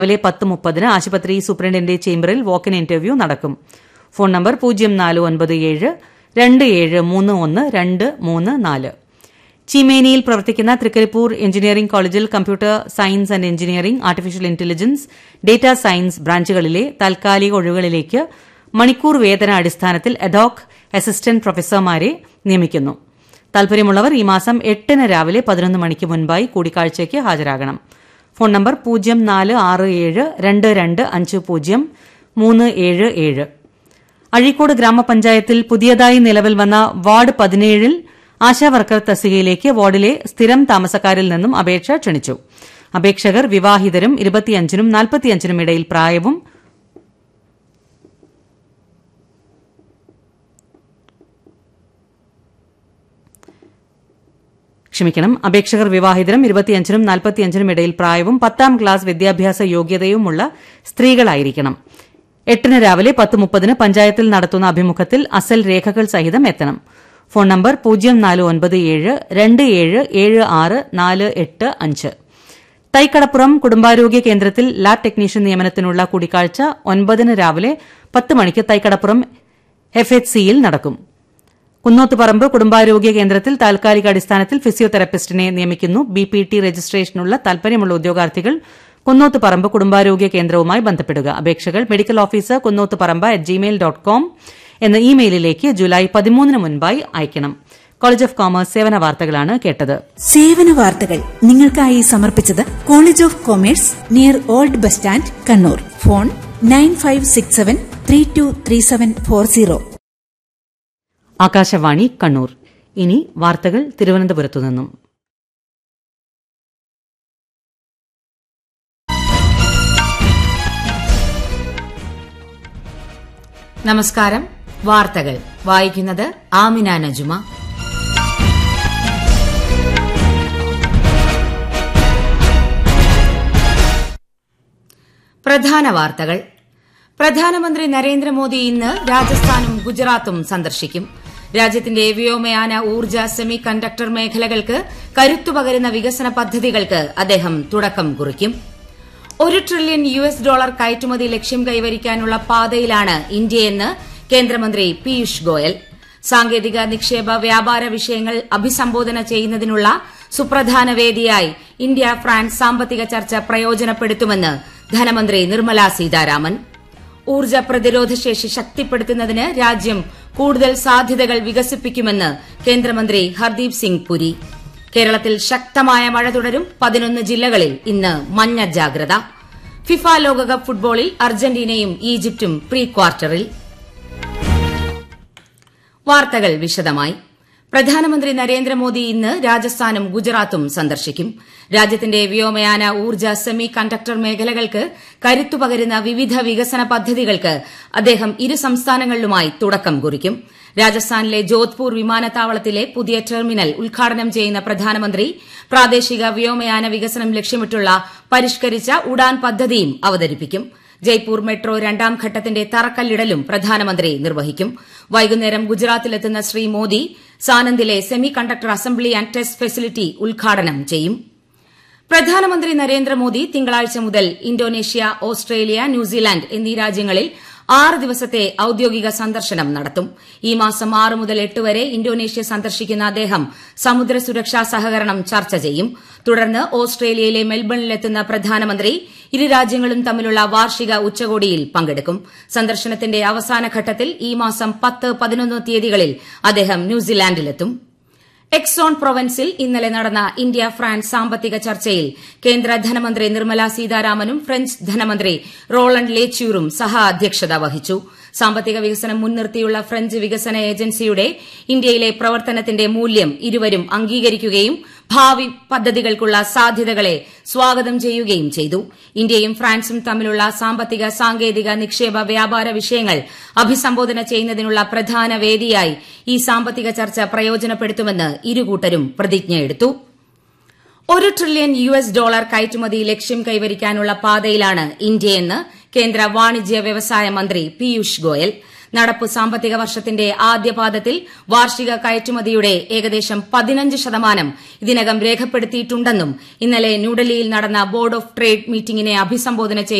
രാവിലെ 10:30 ആശുപത്രി സൂപ്രണ്ടിന്റെ ചേംബറിൽ വാക്ക് ഇൻ ഇന്റർവ്യൂ നടക്കും. Phone number 049727311234. ചീമേനിയിൽ പ്രവർത്തിക്കുന്ന തൃക്കരിപ്പൂർ എഞ്ചിനീയറിംഗ് കോളേജിൽ computer science and engineering, artificial intelligence, data science ബ്രാഞ്ചുകളിലെ താൽക്കാലിക ഒഴിവുകളിലേക്ക് മണിക്കൂർ വേതന അടിസ്ഥാനത്തിൽ അഡോക് അസിസ്റ്റന്റ് പ്രൊഫസർമാരെ നിയമിക്കുന്നു. താൽപര്യമുള്ളവർ ഈ മാസം 8 രാവിലെ 11 മണിക്ക് മുൻപായി കൂടിക്കാഴ്ചയ്ക്ക് ഹാജരാകണം. Phone number 0467225037. അഴീക്കോട് ഗ്രാമപഞ്ചായത്തിൽ പുതിയതായി നിലവിൽ വന്ന വാർഡ് 17 ആശാവർക്കർ തസ്തികയിലേക്ക് വാർഡിലെ സ്ഥിരം താമസക്കാരിൽ നിന്നും അപേക്ഷ ക്ഷണിച്ചു. അപേക്ഷകർ വിവാഹിതരും 25-നും 45-നും ഇടയിൽ പ്രായവും അപേക്ഷകർ വിവാഹിതരും 25-നും 45-നും ഇടയിൽ പ്രായവും 10ാം ക്ലാസ് വിദ്യാഭ്യാസ യോഗ്യതയുമുള്ള സ്ത്രീകളായിരിക്കണം. 8 രാവിലെ 10:30 പഞ്ചായത്തിൽ നടത്തുന്ന അഭിമുഖത്തിൽ അസൽ രേഖകൾ സഹിതം എത്തണം. Phone number 0497276485. തൈക്കടപ്പുറം കുടുംബാരോഗ്യ കേന്ദ്രത്തിൽ ലാബ് ടെക്നീഷ്യൻ നിയമനത്തിനുള്ള കൂടിക്കാഴ്ച 9 രാവിലെ 10 മണിക്ക് തൈക്കടപ്പുറം FHCയിൽ നടക്കും. കുന്നോത്തുപറമ്പ് കുടുംബാരോഗ്യ കേന്ദ്രത്തിൽ താൽക്കാലിക അടിസ്ഥാനത്തിൽ ഫിസിയോതെറപ്പിസ്റ്റിനെ നിയമിക്കുന്നു. BPT രജിസ്ട്രേഷനുള്ള താൽപര്യമുള്ള ഉദ്യോഗാർത്ഥികൾ കുന്നോത്തുപറമ്പ് കുടുംബാരോഗ്യ കേന്ദ്രവുമായി ബന്ധപ്പെടുക. അപേക്ഷകൾ മെഡിക്കൽ ഓഫീസർ kunnothuparamba@gmail.com എന്ന ഇമെയിലിലേക്ക് ജൂലൈ 13 മുൻപായി അയക്കണം. കോളേജ് ഓഫ് കോമേഴ്സ് സേവന വാർത്തകളാണ് കേട്ടത്. സേവന വാർത്തകൾ നിങ്ങൾക്കായി സമർപ്പിച്ചത് college of commerce near old bus stand, Kannur. Phone 9567323740. Akashvani Kannur. ഇനി വാർത്തകൾ തിരുവനന്തപുരത്തുനിന്നും. നമസ്കാരം. വാർത്തകൾ വായിക്കുന്നത് ആമിന നജുമ. പ്രധാന വാർത്തകൾ. പ്രധാനമന്ത്രി നരേന്ദ്രമോദി ഇന്ന് രാജസ്ഥാനും ഗുജറാത്തും സന്ദർശിക്കും. രാജ്യത്തിന്റെ വ്യോമയാന, ഊർജ്ജ, സെമി കണ്ടക്ടർ മേഖലകൾക്ക് കരുത്തുപകരുന്ന വികസന പദ്ധതികൾക്ക് അദ്ദേഹം തുടക്കം കുറിക്കും. $1 ട്രില്യൺ കയറ്റുമതി ലക്ഷ്യം കൈവരിക്കാനുള്ള പാതയിലാണ് ഇന്ത്യയെന്ന് കേന്ദ്രമന്ത്രി പീയൂഷ് ഗോയൽ. സാങ്കേതിക, നിക്ഷേപ, വ്യാപാര വിഷയങ്ങൾ അഭിസംബോധന ചെയ്യുന്നതിനുള്ള സുപ്രധാന വേദിയായി ഇന്ത്യ ഫ്രാൻസ് സാമ്പത്തിക ചർച്ച പ്രയോജനപ്പെടുത്തുമെന്ന് ധനമന്ത്രി നിർമ്മലാ സീതാരാമൻ. ഊർജ്ജ പ്രതിരോധ ശേഷി ശക്തിപ്പെടുത്തുന്നതിന് രാജ്യം കൂടുതൽ സാധ്യതകൾ വികസിപ്പിക്കുമെന്ന് കേന്ദ്രമന്ത്രി ഹർദീപ് സിംഗ് പുരി. കേരളത്തിൽ ശക്തമായ മഴ തുടരും. 11 ജില്ലകളിൽ ഇന്ന് മഞ്ഞ ജാഗ്രത. ഫിഫ ലോകകപ്പ് ഫുട്ബോളിൽ അർജന്റീനയും ഈജിപ്തും പ്രീ ക്വാർട്ടറിൽ. വാർത്തകൾ വിശദമായി. പ്രധാനമന്ത്രി നരേന്ദ്രമോദി ഇന്ന് രാജസ്ഥാനും ഗുജറാത്തും സന്ദർശിക്കും. രാജ്യത്തിന്റെ വ്യോമയാന, ഊർജ്ജ, സെമി കണ്ടക്ടർ മേഖലകൾക്ക് കരുത്തുപകരുന്ന വിവിധ വികസന പദ്ധതികൾക്ക് അദ്ദേഹം ഇരു സംസ്ഥാനങ്ങളിലുമായി തുടക്കം കുറിക്കും. രാജസ്ഥാനിലെ ജോധ്പൂർ വിമാനത്താവളത്തിലെ പുതിയ ടെർമിനൽ ഉദ്ഘാടനം ചെയ്യുന്ന പ്രധാനമന്ത്രി പ്രാദേശിക വ്യോമയാന വികസനം ലക്ഷ്യമിട്ടുള്ള പരിഷ്കരിച്ച ഉഡാൻ പദ്ധതിയും അവതരിപ്പിക്കും. ജയ്പൂർ മെട്രോ 2ാം ഘട്ടത്തിന്റെ തറക്കല്ലിടലും പ്രധാനമന്ത്രി നിർവഹിക്കും. വൈകുന്നേരം ഗുജറാത്തിലെത്തുന്ന Shri Modi സാനന്ദിലെ semi conductor assembly and test facility ഉദ്ഘാടനം ചെയ്യും. പ്രധാനമന്ത്രി നരേന്ദ്രമോദി തിങ്കളാഴ്ച മുതൽ ഇന്തോനേഷ്യ, ഓസ്ട്രേലിയ, ന്യൂസിലാന്റ് എന്നീ രാജ്യങ്ങളിൽ 6 ദിവസത്തെ ഔദ്യോഗിക സന്ദർശനം നടത്തും. ഈ മാസം 6 മുതൽ 8 വരെ ഇന്തോനേഷ്യ സന്ദർശിക്കുന്ന അദ്ദേഹം സമുദ്ര സുരക്ഷാ സഹകരണം ചർച്ച ചെയ്യും. തുടർന്ന് ഓസ്ട്രേലിയയിലെ മെൽബണിലെത്തുന്ന പ്രധാനമന്ത്രി ഇരു രാജ്യങ്ങളും തമ്മിലുള്ള വാർഷിക ഉച്ചകോടിയിൽ പങ്കെടുക്കും. സന്ദർശനത്തിന്റെ അവസാന ഘട്ടത്തിൽ ഈ മാസം 10, 11 തീയതികളിൽ അദ്ദേഹം ന്യൂസിലാന്റിലെത്തും. എക്സോൺ പ്രൊവൻസിൽ ഇന്നലെ നടന്ന ഇന്ത്യ ഫ്രാൻസ് സാമ്പത്തിക ചർച്ചയിൽ കേന്ദ്ര ധനമന്ത്രി നിർമ്മലാ സീതാരാമനും ഫ്രഞ്ച് ധനമന്ത്രി റോളണ്ട് ലേച്യൂറും സഹ അധ്യക്ഷത വഹിച്ചു. സാമ്പത്തിക വികസനം മുൻനിർത്തിയുള്ള ഫ്രഞ്ച് വികസന ഏജൻസിയുടെ ഇന്ത്യയിലെ പ്രവർത്തനത്തിന്റെ മൂല്യം ഇരുവരും അംഗീകരിക്കുകയും ഭാവി പദ്ധതികൾക്കുള്ള സാധ്യതകളെ സ്വാഗതം ചെയ്യുകയും ചെയ്തു. ഇന്ത്യയും ഫ്രാൻസും തമ്മിലുള്ള സാമ്പത്തിക, സാങ്കേതിക, നിക്ഷേപ, വ്യാപാര വിഷയങ്ങൾ അഭിസംബോധന ചെയ്യുന്നതിനുള്ള പ്രധാന വേദിയായി ഈ സാമ്പത്തിക ചർച്ച പ്രയോജനപ്പെടുത്തുമെന്ന് ഇരുകൂട്ടരും പ്രതിജ്ഞയെടുത്തു. $1 ട്രില്യൺ കയറ്റുമതി ലക്ഷ്യം കൈവരിക്കാനുള്ള പാതയിലാണ് ഇന്ത്യയെന്ന് കേന്ദ്ര വാണിജ്യ വ്യവസായ മന്ത്രി പീയൂഷ് ഗോയൽ. നടപ്പു സാമ്പത്തിക വർഷത്തിന്റെ ആദ്യപാദത്തിൽ വാർഷിക കയറ്റുമതിയുടെ ഏകദേശം 15% ഇതിനകം രേഖപ്പെടുത്തിയിട്ടുണ്ടെന്നും ഇന്നലെ ന്യൂഡൽഹിയിൽ നടന്ന ബോർഡ് ഓഫ് ട്രേഡ് മീറ്റിംഗിനെ അഭിസംബോധന